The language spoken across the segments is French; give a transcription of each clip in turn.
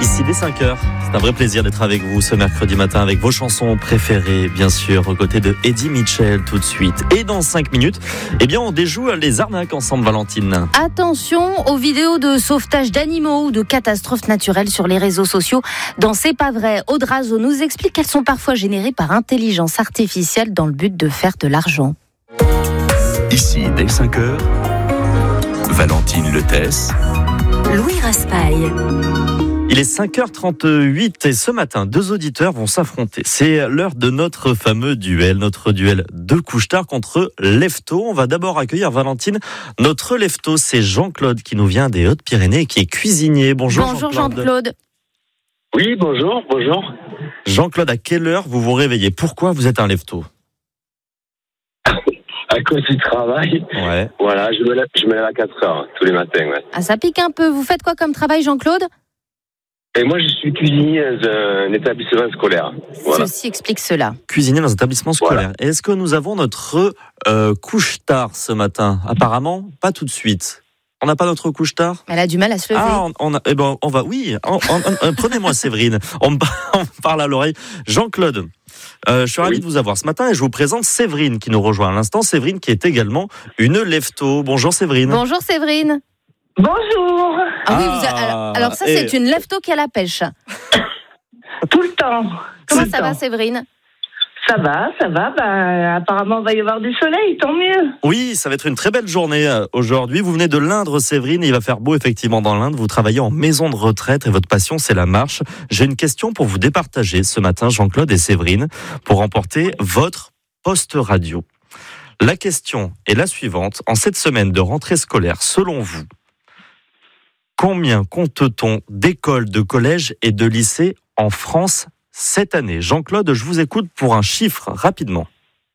Ici dès 5h, c'est un vrai plaisir d'être avec vous ce mercredi matin avec vos chansons préférées, bien sûr, aux côtés de Eddie Mitchell tout de suite. Et dans 5 minutes, on déjoue les arnaques ensemble, Valentine. Attention aux vidéos de sauvetage d'animaux ou de catastrophes naturelles sur les réseaux sociaux. Dans C'est pas vrai, Aude Razo nous explique qu'elles sont parfois générées par intelligence artificielle dans le but de faire de l'argent. Ici dès 5h, Valentine Letès, Louis Raspail. Il est 5h38 et ce matin, 2 auditeurs vont s'affronter. C'est l'heure de notre fameux duel, notre duel de couche-tard contre Lefto. On va d'abord accueillir Valentine. Notre Lefto, c'est Jean-Claude qui nous vient des Hautes-Pyrénées et qui est cuisinier. Bonjour Jean-Claude. Oui, bonjour. Jean-Claude, à quelle heure vous vous réveillez ? Pourquoi vous êtes un Lefto ? À cause du travail. Ouais. Voilà, je me lève à 4h tous les matins. Ouais. Ah, ça pique un peu. Vous faites quoi comme travail, Jean-Claude ? Et moi, je suis cuisinier dans un établissement scolaire. Voilà. Ceci explique cela. Cuisinier dans un établissement scolaire. Voilà. Est-ce que nous avons notre couche-tard ce matin ? Apparemment, pas tout de suite. On n'a pas notre couche-tard ? Elle a du mal à se lever. Ah, on va. Oui, prenez-moi Séverine. On me parle à l'oreille. Jean-Claude, je suis ravi de vous avoir ce matin et je vous présente Séverine qui nous rejoint à l'instant. Séverine qui est également une Lefto. Bonjour Séverine. Bonjour Séverine. Bonjour. Ah oui, alors ça c'est une Lefto qui a la pêche. Tout le temps. Comment ça va Séverine ? Ça va. Apparemment, il va y avoir du soleil, tant mieux. Oui, ça va être une très belle journée aujourd'hui. Vous venez de l'Indre, Séverine, et il va faire beau effectivement dans l'Indre. Vous travaillez en maison de retraite et votre passion, c'est la marche. J'ai une question pour vous départager ce matin, Jean-Claude et Séverine, pour remporter votre poste radio. La question est la suivante. En cette semaine de rentrée scolaire, selon vous, combien compte-t-on d'écoles, de collèges et de lycées en France cette année ? Jean-Claude, je vous écoute pour un chiffre, rapidement.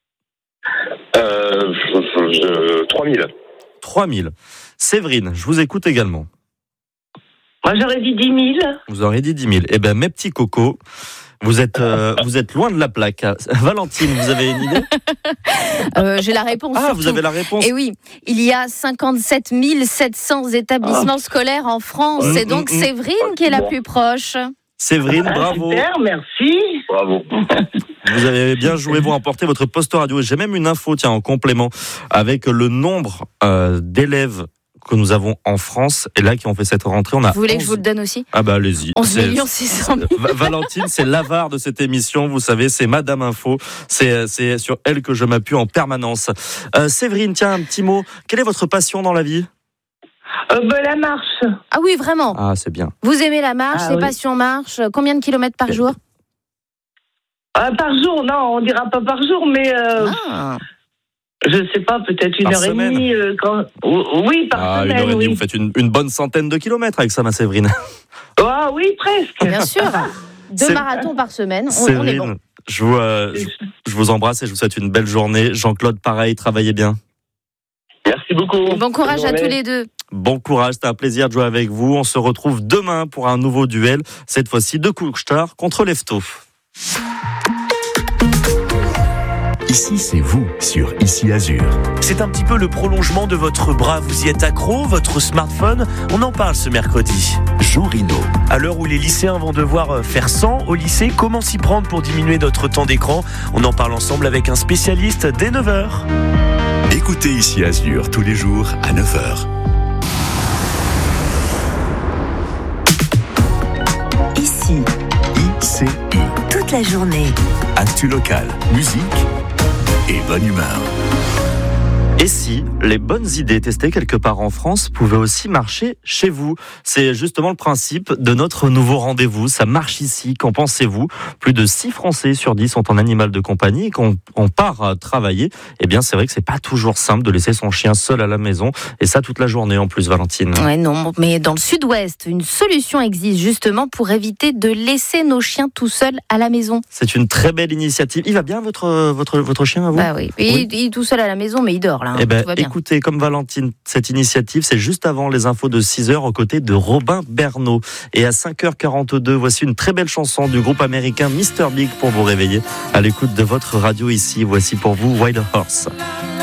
3000. 3000. Séverine, je vous écoute également. Moi, j'aurais dit 10 000. Vous aurez dit 10 000. Eh bien, mes petits cocos, vous êtes loin de la plaque. Valentine, vous avez une idée ? J'ai la réponse. Ah, surtout. vous avez la réponse ? Et oui, il y a 57 700 établissements scolaires en France. C'est donc Séverine qui est la plus proche. Séverine, bravo. Super, merci. Bravo. Vous avez bien joué, vous remportez votre poste radio. Et j'ai même une info, en complément, avec le nombre d'élèves que nous avons en France, et là qui ont fait cette rentrée, on a. Vous voulez que je vous le donne aussi ? Ah bah allez-y. 11 600 000. Valentine, c'est l'avare de cette émission, vous savez, c'est Madame Info, c'est sur elle que je m'appuie en permanence. Séverine, tiens, un petit mot, quelle est votre passion dans la vie ? La marche. Ah oui, vraiment. Ah, c'est bien. Vous aimez la marche, les oui. passions marche. Combien de kilomètres par jour ? Par jour, non, on dira pas par jour, mais je sais pas, peut-être une Par heure semaine. et demie. Oui, par Une semaine, heure et demie, oui. vous faites une bonne centaine de kilomètres avec ça, ma Séverine. Ah oui, presque. Bien sûr. 2 marathons par semaine, on est Séverine, bon. je vous embrasse et je vous souhaite une belle journée. Jean-Claude, pareil, travaillez bien. Merci beaucoup. Bon courage Bonne à tous journée. les deux. Bon courage, c'était un plaisir de jouer avec vous. On se retrouve demain pour un nouveau duel, cette fois-ci de couche-tard contre Lefto. ici c'est vous sur Ici Azur. C'est un petit peu le prolongement de votre bras. Vous y êtes accro, votre smartphone. On en parle ce mercredi. Jean Rino, À l'heure où les lycéens vont devoir faire 100 au lycée, comment s'y prendre pour diminuer notre temps d'écran ? On en parle ensemble avec un spécialiste dès 9h. écoutez Ici Azur tous les jours à 9h. Ici, ICI, toute la journée. actu local, musique et bonne humeur. Et si les bonnes idées testées quelque part en France pouvaient aussi marcher chez vous ? C'est justement le principe de notre nouveau rendez-vous. Ça marche ici, qu'en pensez-vous ? Plus de 6 Français sur 10 sont en animal de compagnie et quand on part travailler, eh bien c'est vrai que c'est pas toujours simple de laisser son chien seul à la maison et ça toute la journée en plus, Valentine. Ouais, non, mais dans le sud-ouest, une solution existe justement pour éviter de laisser nos chiens tout seuls à la maison. C'est une très belle initiative. Il va bien votre chien à vous ? Bah oui, Oui. il est tout seul à la maison, mais il dort là. Eh ben, Tout va bien. écoutez, comme Valentine, cette initiative, c'est juste avant les infos de 6h aux côtés de Robin Bernot. Et à 5h42, voici une très belle chanson du groupe américain Mr. Big pour vous réveiller. À l'écoute de votre radio ici, voici pour vous Wild Horse.